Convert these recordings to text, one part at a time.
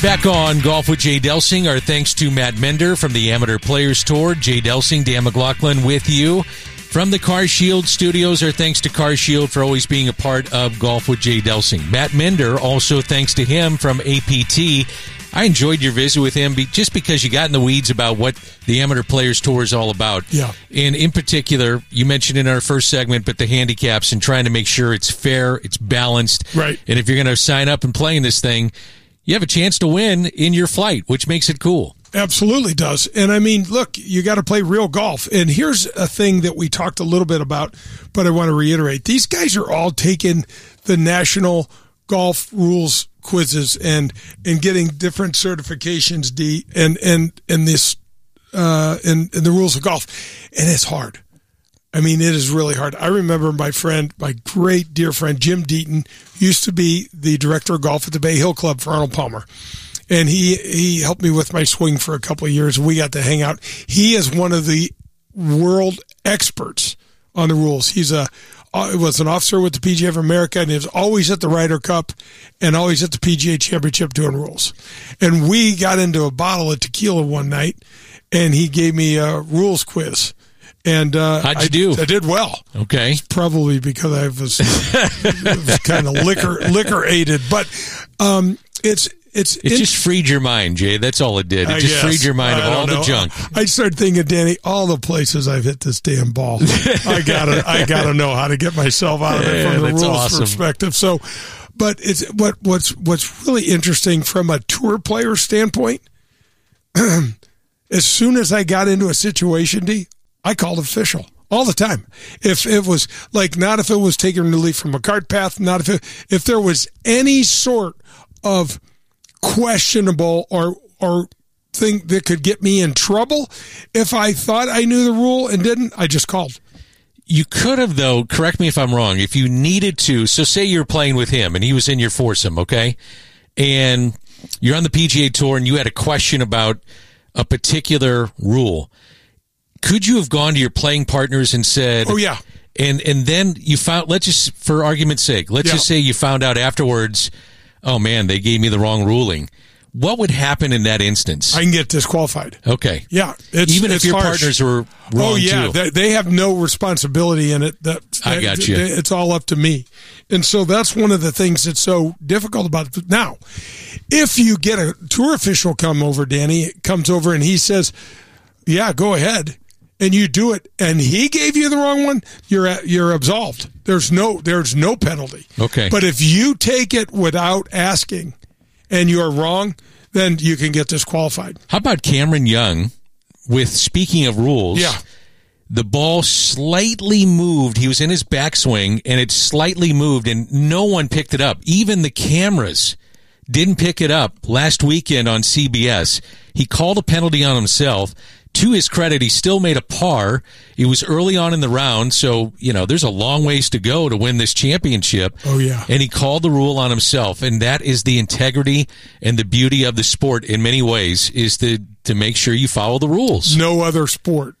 Back on Golf with Jay Delsing. Our thanks to Matt Mender from the Amateur Players Tour. Jay Delsing, Dan McLaughlin with you. From the Car Shield studios, our thanks to Car Shield for always being a part of Golf with Jay Delsing. Matt Mender, also thanks to him from APT. I enjoyed your visit with him just because you got in the weeds about what the Amateur Players Tour is all about. Yeah. And in particular, you mentioned in our first segment, but the handicaps and trying to make sure it's fair, it's balanced. Right. And if you're going to sign up and play in this thing, you have a chance to win in your flight, which makes it cool. Absolutely does. And I mean, look, you got to play real golf. And here's a thing that we talked a little bit about, but I want to reiterate. These guys are all taking the national golf rules quizzes and getting different certifications, and the rules of golf. And it's hard. I mean, it is really hard. I remember my great dear friend, Jim Deaton, used to be the director of golf at the Bay Hill Club for Arnold Palmer. And he helped me with my swing for a couple of years. We got to hang out. He is one of the world experts on the rules. He was an officer with the PGA of America, and he was always at the Ryder Cup and always at the PGA Championship doing rules. And we got into a bottle of tequila one night, and he gave me a rules quiz. And how'd you do? I did well. Okay, it's probably because I was kind of liquor aided, but it just freed your mind, Jay. That's all it did. It just freed your mind of all the junk. I started thinking, Danny, all the places I've hit this damn ball, I gotta know how to get myself out of it from the rules perspective. So, but it's what's really interesting from a tour player standpoint. As soon as I got into a situation, I called official all the time. If it was not if it was taking relief from a cart path, not if there was any sort of questionable or thing that could get me in trouble. If I thought I knew the rule and didn't, I just called. You could have, though, correct me if I'm wrong, if you needed to. So say you're playing with him and he was in your foursome, okay? And you're on the PGA Tour and you had a question about a particular rule. Could you have gone to your playing partners and said, oh, yeah. And then you found, for argument's sake, let's just say you found out afterwards, oh, man, they gave me the wrong ruling. What would happen in that instance? I can get disqualified. Okay. Yeah. Even if your partners were wrong, too. They have no responsibility in it. I got you. It's all up to me. And so that's one of the things that's so difficult about it. Now, if you get a tour official comes over and he says, yeah, go ahead, and you do it, and he gave you the wrong one, you're absolved. There's no penalty. Okay. But if you take it without asking and you're wrong, then you can get disqualified. How about Cameron Young speaking of rules? Yeah. The ball slightly moved. He was in his backswing, and it slightly moved, and no one picked it up. Even the cameras didn't pick it up last weekend on CBS. He called a penalty on himself. To his credit, he still made a par. It was early on in the round, so, there's a long ways to go to win this championship. Oh, yeah. And he called the rule on himself, and that is the integrity and the beauty of the sport in many ways, is to make sure you follow the rules. No other sport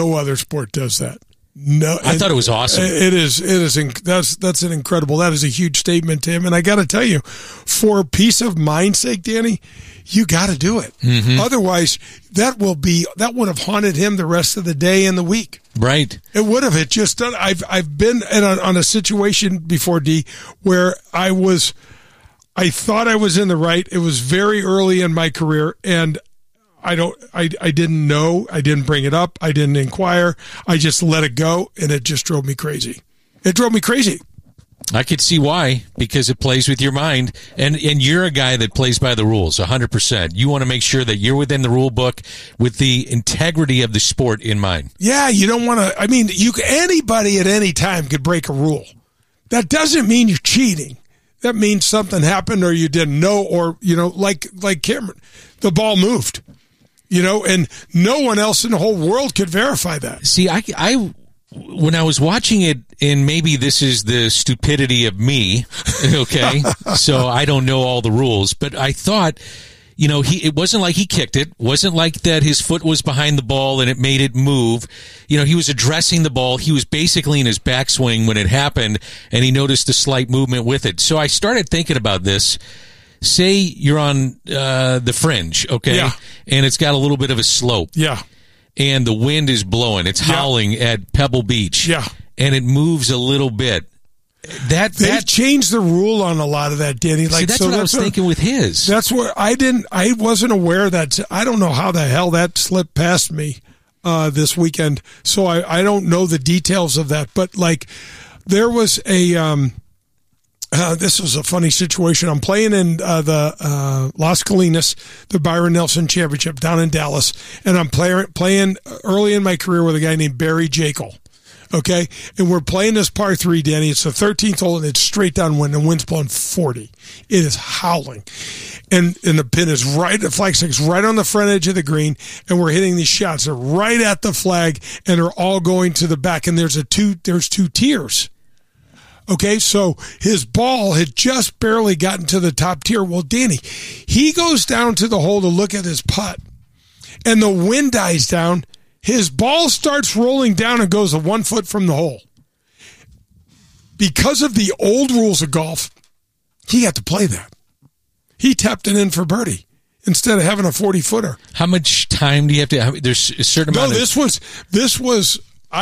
does that. No, I thought it was awesome. It is. That's an incredible. That is a huge statement, Tim. And I got to tell you, for peace of mind's sake, Danny, you got to do it. Mm-hmm. Otherwise, that would have haunted him the rest of the day and the week. Right. It would have. It just done. I've been on a situation before, D, where I thought I was in the right. It was very early in my career, and I didn't know. I didn't bring it up. I didn't inquire. I just let it go, and it just drove me crazy. I could see why, because it plays with your mind, and you're a guy that plays by the rules 100%. You want to make sure that you're within the rule book with the integrity of the sport in mind. Yeah, you don't want to. I mean, anybody at any time could break a rule. That doesn't mean you're cheating. That means something happened, or you didn't know, or like Cameron, the ball moved. And no one else in the whole world could verify that. See, I when I was watching it, and maybe this is the stupidity of me, okay, so I don't know all the rules, but I thought, it wasn't like he kicked it, wasn't like that his foot was behind the ball and it made it move. He was addressing the ball. He was basically in his backswing when it happened, and he noticed a slight movement with it. So I started thinking about this. say you're on the fringe, okay? Yeah. And it's got a little bit of a slope. Yeah. And the wind is blowing. It's howling at Pebble Beach. Yeah. And it moves a little bit. They've changed the rule on a lot of that, Danny. Like, see, that's what I was thinking with his. That's where I wasn't aware that. I don't know how the hell that slipped past me this weekend. So I don't know the details of that. But like, there was this was a funny situation. I'm playing in the Las Colinas, the Byron Nelson Championship down in Dallas, and I'm playing early in my career with a guy named Barry Jekyll. Okay, and we're playing this par 3, Danny. It's the 13th hole, and it's straight downwind, and the wind's blowing 40. It is howling, and the pin is right. The flagstick's right on the front edge of the green, and we're hitting these shots. They're right at the flag, and they're all going to the back. And there's two tiers. Okay, so his ball had just barely gotten to the top tier. Well, Danny, he goes down to the hole to look at his putt, and the wind dies down. His ball starts rolling down and goes 1 foot from the hole. Because of the old rules of golf, he had to play that. He tapped it in for birdie instead of having a 40-footer. How much time do you have to? There's a certain amount. No, this was.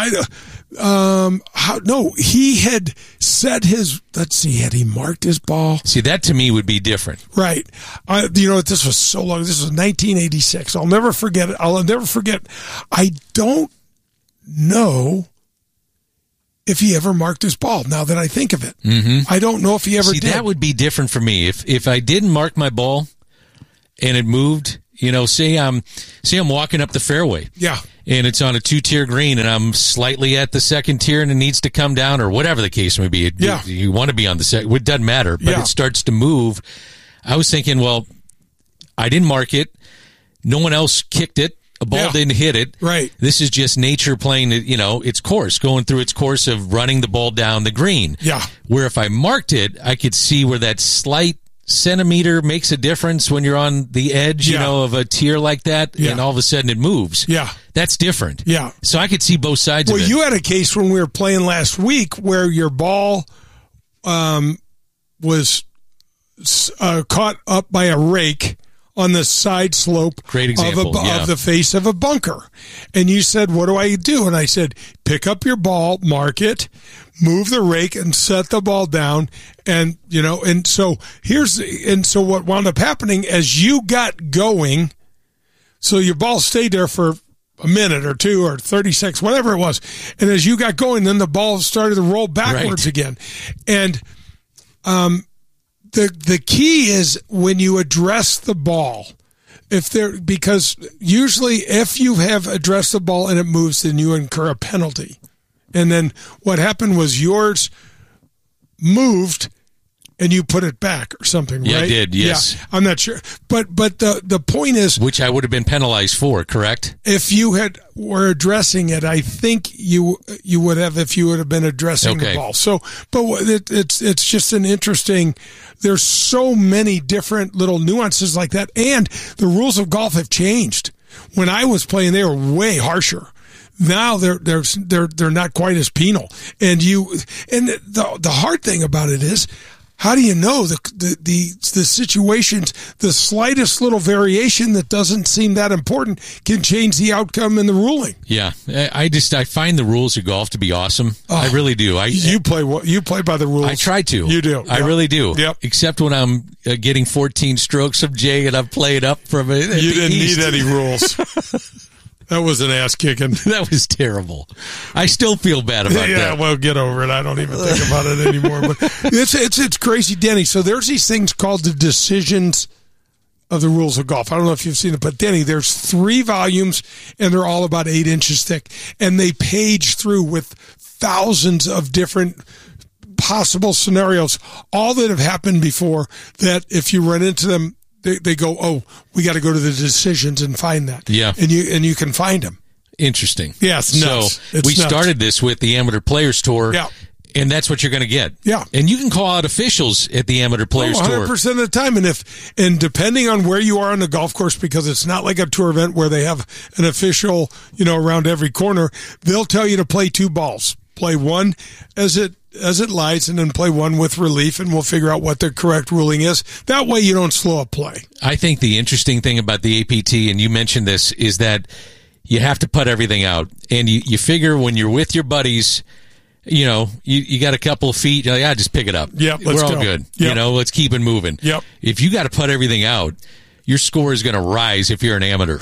He had set his. Let's see, had he marked his ball? See, that to me would be different, right? This was so long. This was 1986. I'll never forget it. I'll never forget. I don't know if he ever marked his ball. Now that I think of it, I don't know if he ever did. That would be different for me if I didn't mark my ball and it moved. Say I'm walking up the fairway. Yeah. And it's on a 2-tier green, and I'm slightly at the 2nd tier, and it needs to come down, or whatever the case may be. You want to be on the second. It doesn't matter, but it starts to move. I was thinking, well, I didn't mark it. No one else kicked it. A ball didn't hit it. Right. This is just nature playing, its course, going through its course of running the ball down the green. Yeah. Where if I marked it, I could see where that slight centimeter makes a difference when you're on the edge, of a tier like that, and all of a sudden it moves. Yeah. That's different. Yeah. So I could see both sides of it. Well, you had a case when we were playing last week where your ball was caught up by a rake on the side slope of the face of a bunker. And you said, what do I do? And I said, pick up your ball, mark it, move the rake, and set the ball down. And, so what wound up happening as you got going, so your ball stayed there for a minute or two or 30 seconds, whatever it was. And as you got going, then the ball started to roll backwards again. And, the key is when you address the ball, because usually if you have addressed the ball and it moves, then you incur a penalty. And then what happened was yours moved and you put it back or something, right? Yeah, I did, yes. Yeah, I'm not sure. But the point is... Which I would have been penalized for, correct? If you were addressing it, I think you would have if you would have been addressing the ball. So, but it's just an interesting... There's so many different little nuances like that. And the rules of golf have changed. When I was playing, they were way harsher. Now they're not quite as penal. And the hard thing about it is, how do you know the situations, the slightest little variation that doesn't seem that important can change the outcome in the ruling? Yeah, I find the rules of golf to be awesome. I really do. You play by the rules. I try to. You do. I really do. Yep. Except when I'm getting 14 strokes of Jay and I'm playing up from it. You didn't need any rules. That was an ass kicking. That was terrible. I still feel bad about that. Yeah, well, get over it. I don't even think about it anymore. But it's crazy, Denny. So there's these things called the decisions of the rules of golf. I don't know if you've seen it, but Denny, there's 3 volumes, and they're all about 8 inches thick, and they page through with thousands of different possible scenarios, all that have happened before. That if you run into them, they go, oh, we got to go to the decisions and find that. Yeah. And you can find them. Interesting. Yeah, it's nuts. So we started this with the Amateur Players Tour. Yeah. And that's what you're going to get. Yeah. And you can call out officials at the Amateur Players Tour. 100% of the time. And depending on where you are on the golf course, because it's not like a tour event where they have an official, around every corner, they'll tell you to play 2 balls. Play one as it as it lies and then play one with relief, and we'll figure out what the correct ruling is. That way you don't slow a play. I think the interesting thing about the APT, and you mentioned this, is that you have to put everything out. And you figure when you're with your buddies, you got a couple of feet, you're like, just pick it up. Yep, we're all good. Yep. Let's keep it moving. Yep. If you got to put everything out, your score is going to rise if you're an amateur.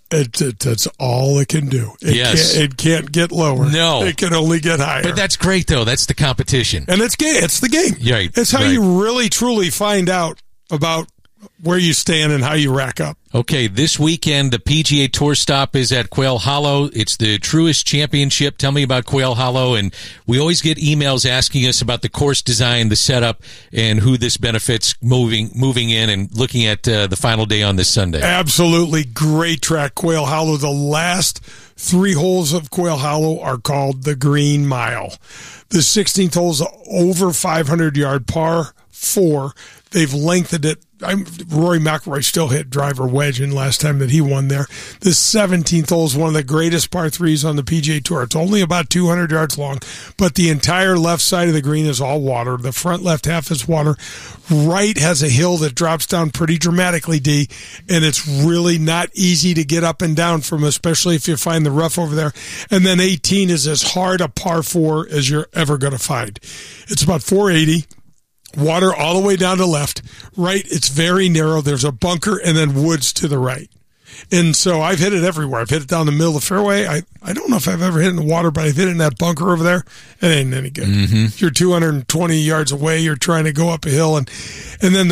That's all it can do. It can't get lower. No. It can only get higher. But that's great, though. That's the competition. And it's the game. Right. It's how you really, truly find out about where you stand and how you rack up. Okay, this weekend, the PGA Tour stop is at Quail Hollow. It's the Truist Championship. Tell me about Quail Hollow. And we always get emails asking us about the course design, the setup, and who this benefits moving in and looking at the final day on this Sunday. Absolutely great track, Quail Hollow. The last 3 holes of Quail Hollow are called the Green Mile. The 16th hole is over 500-yard par 4. They've lengthened it. Rory McIlroy still hit driver wedge in last time that he won there. The 17th hole is one of the greatest par 3s on the PGA Tour. It's only about 200 yards long, but the entire left side of the green is all water. The front left half is water. Right has a hill that drops down pretty dramatically, D, and it's really not easy to get up and down from, especially if you find the rough over there. And then 18 is as hard a par 4 as you're ever going to find. It's about 480. Water all the way down to left. Right, it's very narrow. There's a bunker and then woods to the right. And so I've hit it everywhere. I've hit it down the middle of the fairway. I don't know if I've ever hit it in the water, but I've hit it in that bunker over there. It ain't any good. Mm-hmm. You're 220 yards away. You're trying to go up a hill, and then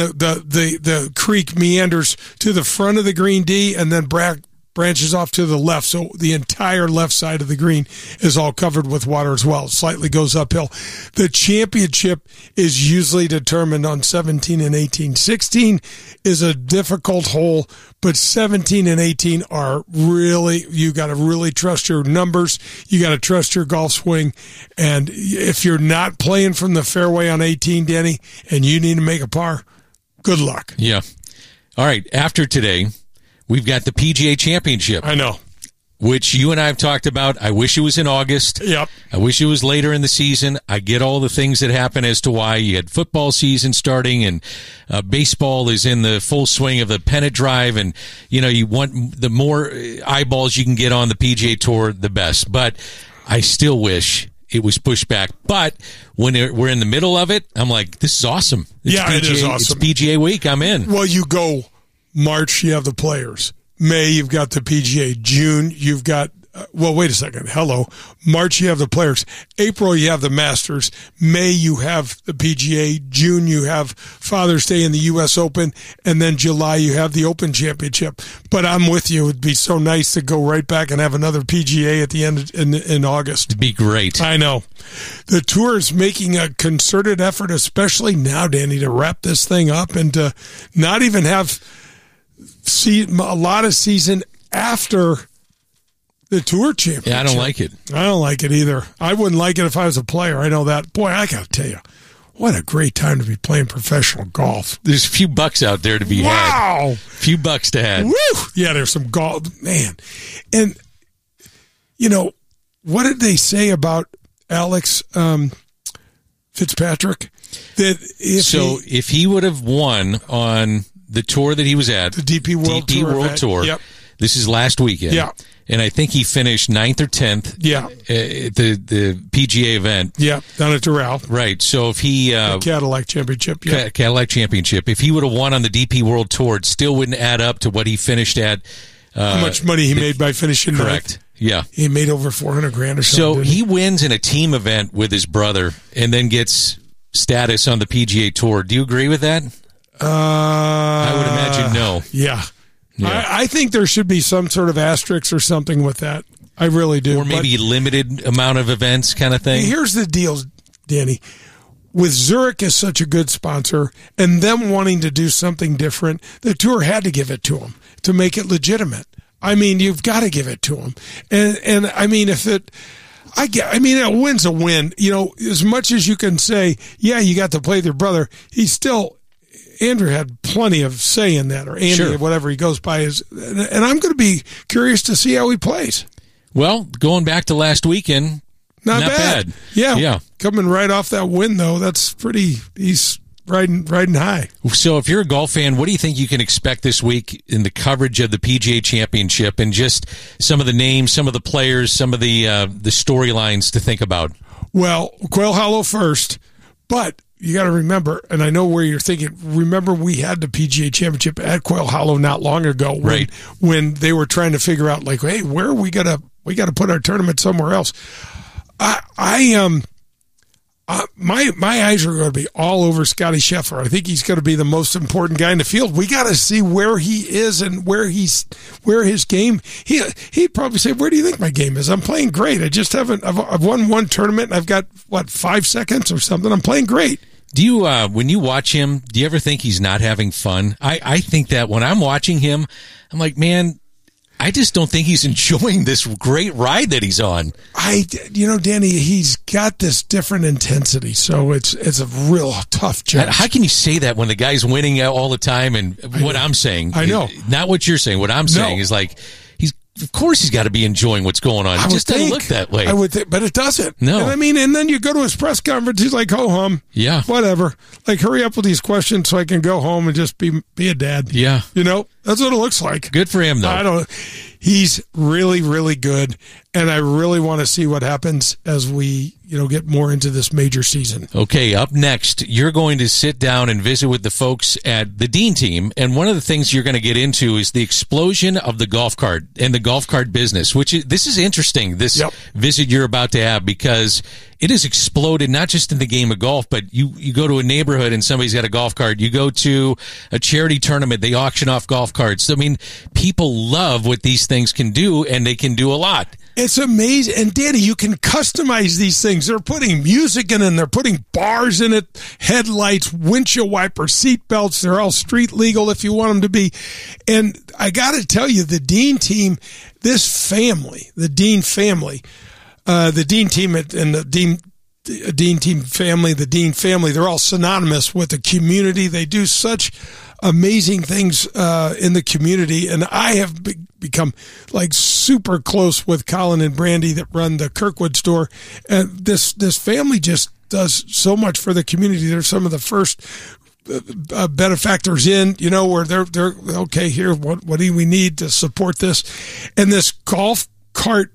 the creek meanders to the front of the green D, and then branches off to the left, so the entire left side of the green is all covered with water as well. It slightly goes uphill. The championship is usually determined on 17 and 18. 16 is a difficult hole, but 17 and 18 are really, you got to really trust your numbers. You got to trust your golf swing. And if you're not playing from the fairway on 18, Danny, and you need to make a par, good luck. Yeah. All right. After today, we've got the PGA Championship. I know. Which you and I have talked about. I wish it was in August. Yep. I wish it was later in the season. I get all the things that happen as to why. You had football season starting, and baseball is in the full swing of the pennant drive, and you want the more eyeballs you can get on the PGA Tour, the best. But I still wish it was pushed back. But when we're in the middle of it, I'm like, this is awesome. It is awesome. It's PGA week. I'm in. Well, you go March, you have the Players. May, you've got the PGA. June, you've got, wait a second. Hello. March, you have the Players. April, you have the Masters. May, you have the PGA. June, you have Father's Day in the U.S. Open. And then July, you have the Open Championship. But I'm with you. It'd be so nice to go right back and have another PGA at the end in August. It'd be great. I know. The tour is making a concerted effort, especially now, Danny, to wrap this thing up and to not even have a lot of season after the tour championship. Yeah, I don't like it. I don't like it either. I wouldn't like it if I was a player. I know that. Boy, I got to tell you, what a great time to be playing professional golf. There's a few bucks out there to be had. Wow. Few bucks to have. Woo! Yeah, there's some golf. Man. And, what did they say about Alex Fitzpatrick? That if he would have won on the tour that he was at, the DP World Tour. Yep. This is last weekend. Yeah. And I think he finished 9th or 10th. Yeah. At the PGA event. Yeah, down at Doral. Right. So if he Cadillac Championship. Yeah. Cadillac Championship. If he would have won on the DP World Tour, it still wouldn't add up to what he finished at. How much money he made by finishing correct. 9th. Yeah. He made over $400,000 or something. So he wins in a team event with his brother and then gets status on the PGA Tour. Do you agree with that? I would imagine no. Yeah. I think there should be some sort of asterisk or something with that. I really do. Or maybe limited amount of events kind of thing. Here's the deal, Danny. With Zurich as such a good sponsor and them wanting to do something different, the tour had to give it to them to make it legitimate. I mean, you've got to give it to them. And I mean, a win's a win. As much as you can say, yeah, you got to play with your brother, Andrew had plenty of say in that, or Andy, sure. Or whatever he goes by. And I'm going to be curious to see how he plays. Well, going back to last weekend, Not bad. Yeah. Coming right off that win, though, that's pretty. He's riding high. So if you're a golf fan, what do you think you can expect this week in the coverage of the PGA Championship and just some of the names, some of the players, some of the storylines to think about? Well, Quail Hollow first, but you got to remember, and I know where you're thinking, remember we had the PGA Championship at Quail Hollow not long ago when they were trying to figure out, like, hey, where we got to put our tournament somewhere else. My eyes are going to be all over Scotty Scheffler. I think he's going to be the most important guy in the field. We got to see where he is and where his game. He'd probably say, "Where do you think my game is? I'm playing great. I just haven't. I've won one tournament. And I've got 5 seconds or something. I'm playing great." Do you, when you watch him, do you ever think he's not having fun? I think that when I'm watching him, I'm like, man, I just don't think he's enjoying this great ride that he's on. Danny, he's got this different intensity, so it's a real tough job. How can you say that when the guy's winning all the time? And what I'm saying, I know, not what you're saying. What I'm saying is like of course he's got to be enjoying what's going on. It just doesn't look that way. I would think, but it doesn't. No. And then you go to his press conference, he's like, ho hum. Yeah. Whatever. Like, hurry up with these questions so I can go home and just be a dad. Yeah. That's what it looks like. Good for him, though. He's really, really good, and I really want to see what happens as we, get more into this major season. Okay, up next, you're going to sit down and visit with the folks at the Dean team, and one of the things you're going to get into is the explosion of the golf cart and the golf cart business, this is interesting, this visit you're about to have, because it has exploded not just in the game of golf, but you go to a neighborhood and somebody's got a golf cart. You go to a charity tournament, they auction off golf carts. I mean, people love what these things can do, and they can do a lot. It's amazing. And Danny, you can customize these things. They're putting music in it. They're putting bars in it, headlights, windshield wipers, seat belts. They're all street legal if you want them to be. And I got to tell you, the Dean team, this family, the Dean family, the Dean team and the Dean team family, the Dean family, they're all synonymous with the community. They do such amazing things in the community, and I have become like super close with Colin and Brandy that run the Kirkwood store. And this family just does so much for the community. They're some of the first benefactors in, where they're okay. Here, what do we need to support this? And this golf cart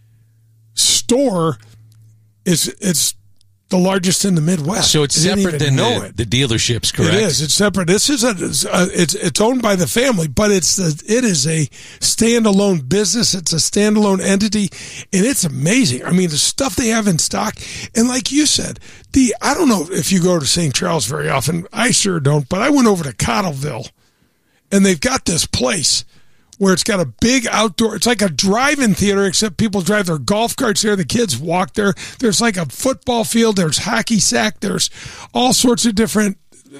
store it's the largest in the Midwest. So it's separate than the dealerships, correct? It is. It's separate. This is it's owned by the family, but it is a standalone business. It's a standalone entity, and it's amazing. I mean, the stuff they have in stock, and like you said, I don't know if you go to St. Charles very often. I sure don't, but I went over to Cottleville, and they've got this place where it's got a big outdoor, it's like a drive-in theater, except people drive their golf carts there, the kids walk there. There's like a football field, there's hacky sack, there's all sorts of different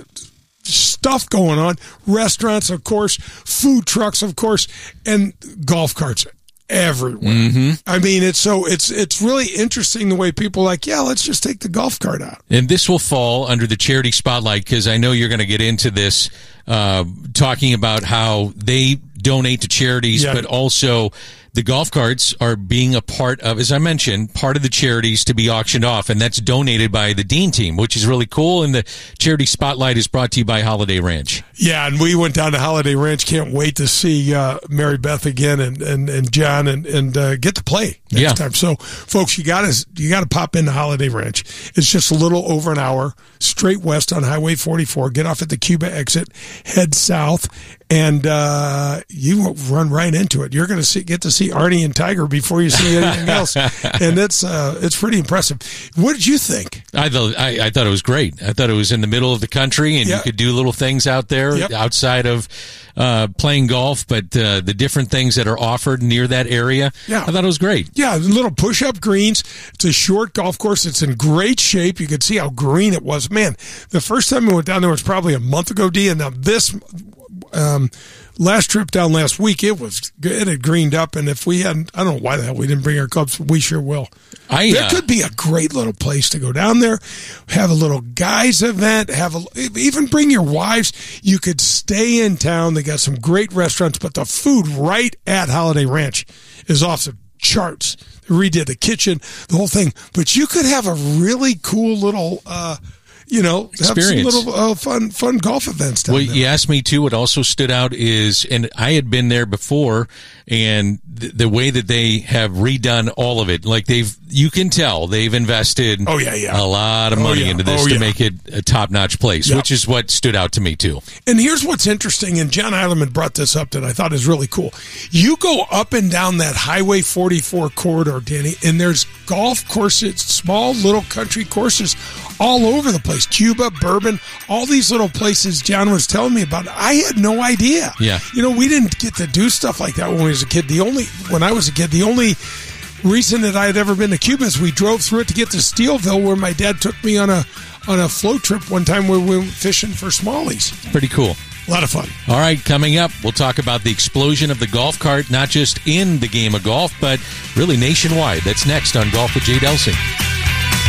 stuff going on. Restaurants, of course, food trucks, of course, and golf carts everywhere. Mm-hmm. I mean, it's really interesting the way people are like, yeah, let's just take the golf cart out. And this will fall under the charity spotlight, because I know you're going to get into this, talking about how they donate to charities, but also the golf carts are being a part of, as I mentioned, part of the charities to be auctioned off, and that's donated by the Dean team, which is really cool. And the charity spotlight is brought to you by Holiday Ranch. Yeah, and we went down to Holiday Ranch. Can't wait to see Mary Beth again and John and get to play next time. So, folks, you got to pop into Holiday Ranch. It's just a little over an hour straight west on Highway 44. Get off at the Cuba exit, head south, and you run right into it. You're going to get to see Arnie and Tiger before you see anything else, and it's pretty impressive. What did you think? I thought it was great. I thought it was in the middle of the country, and you could do little things out there outside of playing golf, but the different things that are offered near that area. I thought it was great. Yeah, little push-up greens. It's a short golf course. It's in great shape. You could see how green it was. Man, the first time we went down there was probably a month ago, D, and now this last trip down last week, it had greened up, and if we hadn't, I don't know why the hell we didn't bring our clubs, we sure will. There could be a great little place to go down there, have a little guys event, even bring your wives. You could stay in town. They got some great restaurants, but the food right at Holiday Ranch is off the charts. They redid the kitchen, the whole thing. But you could have a really cool little, experience. Have some little fun golf events down there. Well, you asked me too. What also stood out is, and I had been there before, and the way that they have redone all of it, like you can tell they've invested a lot of money into this to make it a top-notch place, which is what stood out to me too. And here's what's interesting, and John Eilerman brought this up that I thought is really cool. You go up and down that Highway 44 corridor, Danny, and there's golf courses, small little country courses all over the place. Cuba, Bourbon, all these little places John was telling me about. I had no idea. Yeah. We didn't get to do stuff like that when I was a kid. When I was a kid, the only reason that I had ever been to Cuba is we drove through it to get to Steelville, where my dad took me on a float trip one time where we went fishing for smallies. Pretty cool. A lot of fun. All right, coming up, we'll talk about the explosion of the golf cart, not just in the game of golf, but really nationwide. That's next on Golf with Jay Delsing.